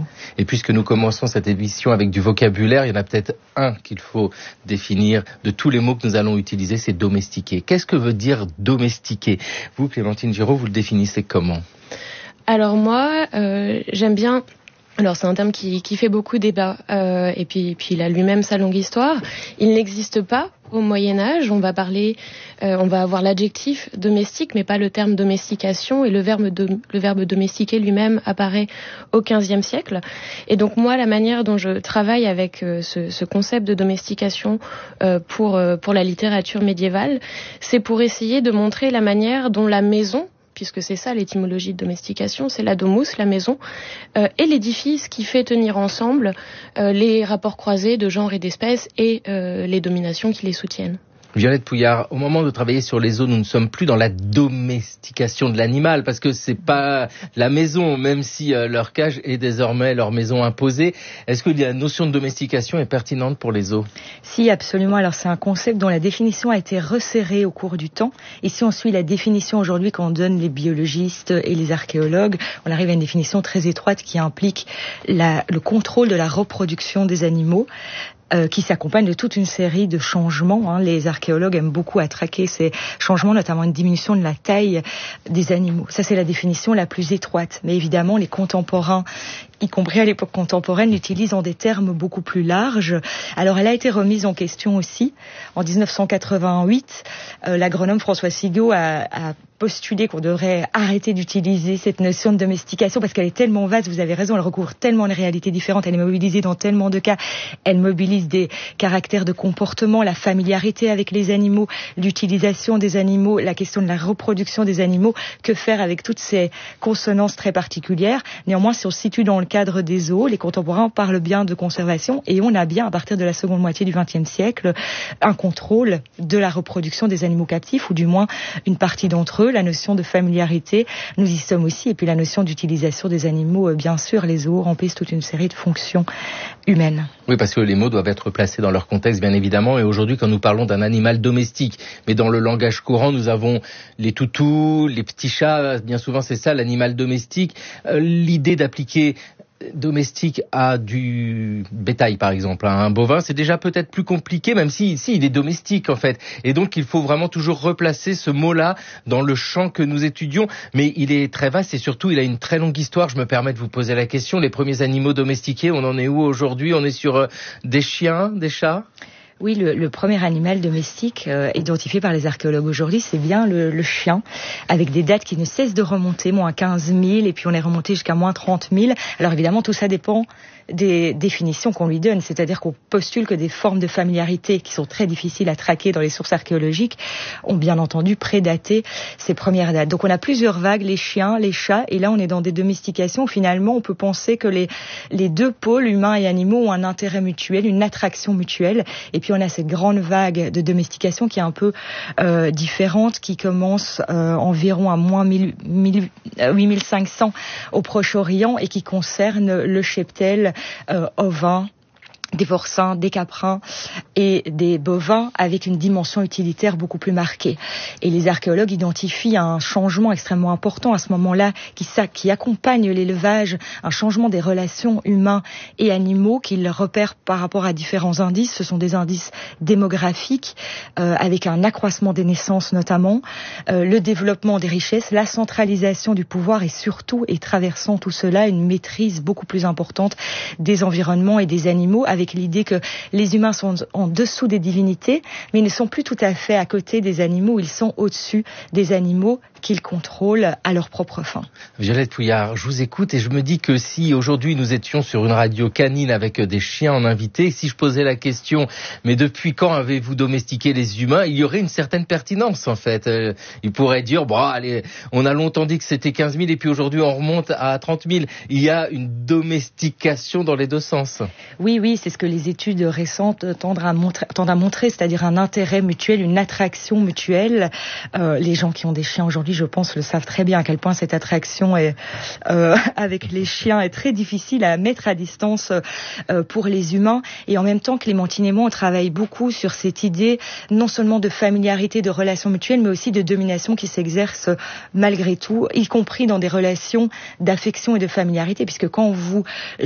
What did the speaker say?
Et puisque nous commençons cette émission avec du vocabulaire, il y en a peut-être un qu'il faut définir de tous les mots que nous allons utiliser, c'est domestiquer. Qu'est-ce que veut dire domestiquer? Vous, Clémentine Giraud, vous le définissez comment? Alors moi, j'aime bien... Alors c'est un terme qui fait beaucoup débat, et puis il a lui-même sa longue histoire. Il n'existe pas au Moyen-Âge. On va avoir l'adjectif domestique, mais pas le terme domestication, et le verbe domestiquer lui-même apparaît au XVe siècle. Et donc moi, la manière dont je travaille avec ce concept de domestication pour la littérature médiévale, c'est pour essayer de montrer la manière dont la maison, puisque c'est ça l'étymologie de domestication, c'est la domus, la maison, et l'édifice qui fait tenir ensemble les rapports croisés de genre et d'espèces et les dominations qui les soutiennent. Violette Pouillard, au moment de travailler sur les eaux, nous ne sommes plus dans la domestication de l'animal, parce que c'est pas la maison, même si leur cage est désormais leur maison imposée. Est-ce que la notion de domestication est pertinente pour les zoos? Si, absolument. Alors c'est un concept dont la définition a été resserrée au cours du temps. Et si on suit la définition aujourd'hui qu'en donnent les biologistes et les archéologues, on arrive à une définition très étroite qui implique le contrôle de la reproduction des animaux, qui s'accompagne de toute une série de changements. Les archéologues aiment beaucoup à traquer ces changements, notamment une diminution de la taille des animaux. Ça, c'est la définition la plus étroite. Mais évidemment, les contemporains, y compris à l'époque contemporaine, l'utilisent en des termes beaucoup plus larges. Alors, elle a été remise en question aussi. En 1988, l'agronome François Sigaud a postulé qu'on devrait arrêter d'utiliser cette notion de domestication parce qu'elle est tellement vaste, vous avez raison, elle recouvre tellement de réalités différentes, elle est mobilisée dans tellement de cas, elle mobilise des caractères de comportement, la familiarité avec les animaux, l'utilisation des animaux, la question de la reproduction des animaux, que faire avec toutes ces consonances très particulières. Néanmoins, si on se situe dans le cadre des zoos, les contemporains parlent bien de conservation et on a bien, à partir de la seconde moitié du XXe siècle, un contrôle de la reproduction des animaux captifs, ou du moins une partie d'entre eux. La notion de familiarité, nous y sommes aussi, et puis la notion d'utilisation des animaux, bien sûr, les zoos remplissent toute une série de fonctions humaines. Oui, parce que les mots doivent être placés dans leur contexte, bien évidemment, et aujourd'hui, quand nous parlons d'un animal domestique, mais dans le langage courant, nous avons les toutous, les petits chats, bien souvent c'est ça, l'animal domestique. L'idée d'appliquer domestique à du bétail, par exemple, à un bovin, c'est déjà peut-être plus compliqué, même si il est domestique en fait. Et donc il faut vraiment toujours replacer ce mot-là dans le champ que nous étudions. Mais il est très vaste et surtout il a une très longue histoire. Je me permets de vous poser la question. Les premiers animaux domestiqués, on en est où aujourd'hui? On est sur des chiens, des chats? Oui, le premier animal domestique identifié par les archéologues aujourd'hui, c'est bien le chien, avec des dates qui ne cessent de remonter, moins 15 000, et puis on est remonté jusqu'à moins 30 000. Alors évidemment, tout ça dépend des définitions qu'on lui donne, c'est-à-dire qu'on postule que des formes de familiarité qui sont très difficiles à traquer dans les sources archéologiques ont bien entendu prédaté ces premières dates. Donc on a plusieurs vagues, les chiens, les chats, et là on est dans des domestications où finalement on peut penser que les deux pôles, humains et animaux, ont un intérêt mutuel, une attraction mutuelle, et puis on a cette grande vague de domestication qui est un peu différente, qui commence environ à moins 8500 au Proche-Orient et qui concerne le cheptel ovin, des porcins, des caprins et des bovins avec une dimension utilitaire beaucoup plus marquée. Et les archéologues identifient un changement extrêmement important à ce moment-là qui accompagne l'élevage, un changement des relations humains et animaux qu'ils repèrent par rapport à différents indices. Ce sont des indices démographiques avec un accroissement des naissances notamment, le développement des richesses, la centralisation du pouvoir et surtout, et traversant tout cela, une maîtrise beaucoup plus importante des environnements et des animaux, avec l'idée que les humains sont en dessous des divinités, mais ils ne sont plus tout à fait à côté des animaux, ils sont au-dessus des animaux qu'ils contrôlent à leur propre fin. Violette Pouillard, je vous écoute et je me dis que si aujourd'hui nous étions sur une radio canine avec des chiens en invité, si je posais la question, mais depuis quand avez-vous domestiqué les humains, il y aurait une certaine pertinence en fait. Ils pourraient dire, bon allez, on a longtemps dit que c'était 15 000 et puis aujourd'hui on remonte à 30 000. Il y a une domestication dans les deux sens. Oui, c'est ce que les études récentes tendent à montrer, c'est-à-dire un intérêt mutuel, une attraction mutuelle. Les gens qui ont des chiens aujourd'hui, je pense, le savent très bien à quel point cette attraction avec les chiens est très difficile à mettre à distance pour les humains. Et en même temps, Clémentine et moi, on travaille beaucoup sur cette idée non seulement de familiarité, de relations mutuelles, mais aussi de domination qui s'exerce malgré tout, y compris dans des relations d'affection et de familiarité, puisque quand vous